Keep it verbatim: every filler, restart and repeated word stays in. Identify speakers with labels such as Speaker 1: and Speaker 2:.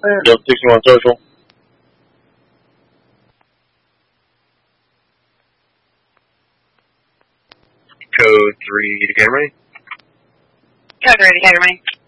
Speaker 1: Yep, sixty-one social. Code three, Decatur ready?
Speaker 2: Code three, Decatur ready.